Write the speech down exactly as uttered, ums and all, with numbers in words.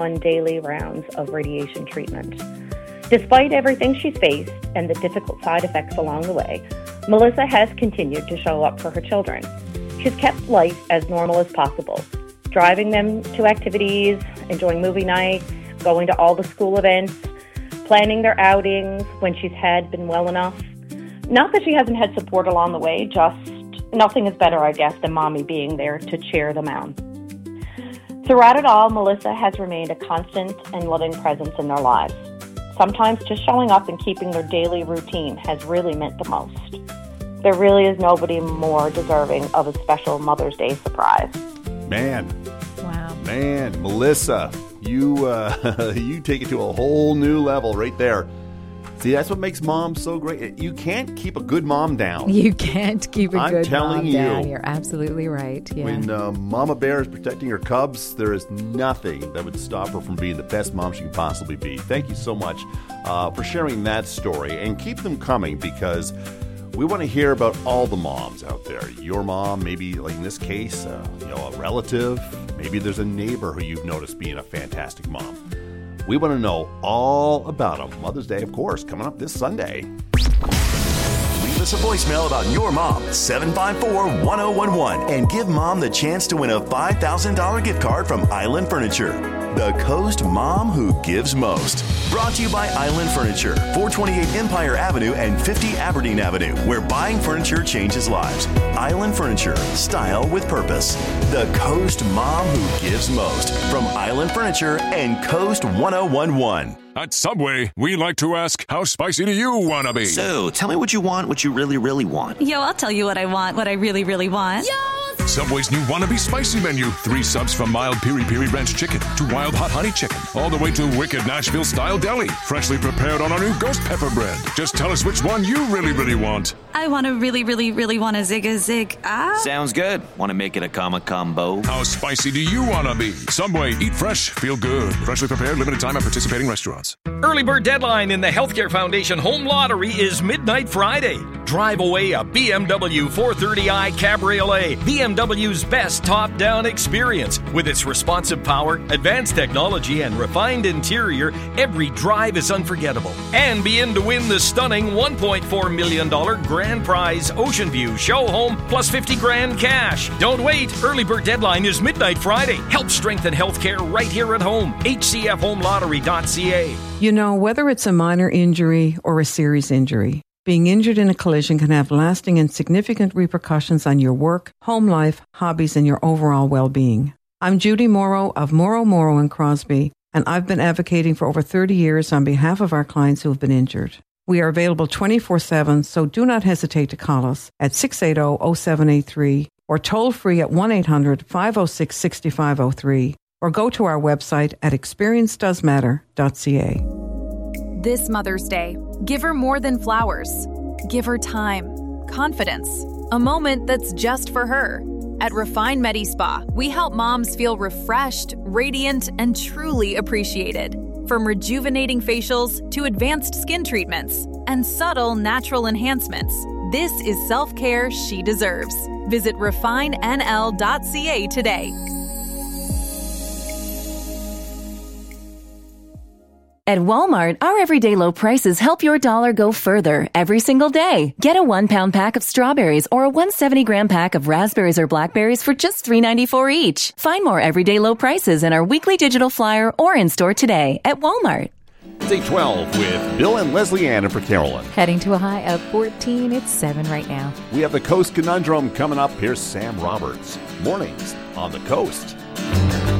on daily rounds of radiation treatment. Despite everything she's faced and the difficult side effects along the way, Melissa has continued to show up for her children. She's kept life as normal as possible, driving them to activities, enjoying movie nights, going to all the school events, planning their outings when she's had been well enough. Not that she hasn't had support along the way, just nothing is better, I guess, than mommy being there to cheer them on. Throughout it all, Melissa has remained a constant and loving presence in their lives. Sometimes just showing up and keeping their daily routine has really meant the most. There really is nobody more deserving of a special Mother's Day surprise. Man. Wow. Man, Melissa, you uh, you take it to a whole new level right there. See, that's what makes mom so great. You can't keep a good mom down. You can't keep a I'm good telling mom you, down. You're absolutely right. Yeah. When uh, Mama Bear is protecting her cubs, there is nothing that would stop her from being the best mom she can possibly be. Thank you so much uh, for sharing that story. And keep them coming, because we want to hear about all the moms out there. Your mom, maybe like in this case, uh, you know, a relative. Maybe there's a neighbor who you've noticed being a fantastic mom. We want to know all about them. Mother's Day, of course, coming up this Sunday. Leave us a voicemail about your mom, seven five four, one oh one one, and give mom the chance to win a five thousand dollars gift card from Island Furniture. The Coast Mom Who Gives Most. Brought to you by Island Furniture, four twenty-eight Empire Avenue and fifty Aberdeen Avenue, where buying furniture changes lives. Island Furniture, style with purpose. The Coast Mom Who Gives Most. From Island Furniture and Coast one oh one one. At Subway, we like to ask, how spicy do you want to be? So, tell me what you want, what you really, really want. Yo, I'll tell you what I want, what I really, really want. Yo! Subway's new Wannabe Spicy menu. Three subs from mild Piri Piri Ranch Chicken to wild hot honey chicken, all the way to wicked Nashville-style deli, freshly prepared on our new ghost pepper bread. Just tell us which one you really, really want. I want to really, really, really want a zig a zig. Ah. Sounds good. Want to make it a comma combo? How spicy do you want to be? Subway, eat fresh, feel good. Freshly prepared, limited time at participating restaurants. Early bird deadline in the Healthcare Foundation Home Lottery is midnight Friday. Drive away a B M W four thirty i Cabriolet, B M W's best top-down experience. With its responsive power, advanced technology, and refined interior, every drive is unforgettable. And be in to win the stunning one point four million dollars grand prize Ocean View show home plus fifty grand cash. Don't wait. Early bird deadline is midnight Friday. Help strengthen healthcare right here at home. H C F home lottery dot c a. You know, whether it's a minor injury or a serious injury, being injured in a collision can have lasting and significant repercussions on your work, home life, hobbies, and your overall well-being. I'm Judy Morrow of Morrow, Morrow and Crosby, and I've been advocating for over thirty years on behalf of our clients who have been injured. We are available twenty-four seven, so do not hesitate to call us at six eight zero, zero seven eight three or toll free at one eight hundred, five oh six, six five oh three or go to our website at experience does matter dot c a. This Mother's Day, give her more than flowers. Give her time, confidence, a moment that's just for her. At Refine Medi Spa, we help moms feel refreshed, radiant, and truly appreciated. From rejuvenating facials to advanced skin treatments and subtle natural enhancements, this is self-care she deserves. Visit refine n l dot c a today. At Walmart, our everyday low prices help your dollar go further every single day. Get a one-pound pack of strawberries or a one hundred seventy gram pack of raspberries or blackberries for just three ninety-four each. Find more everyday low prices in our weekly digital flyer or in-store today at Walmart. It's eight twelve with Bill and Leslie Ann and for Carolyn. Heading to a high of fourteen. It's seven right now. We have the Coast Conundrum coming up. Here's Sam Roberts. Mornings on the Coast.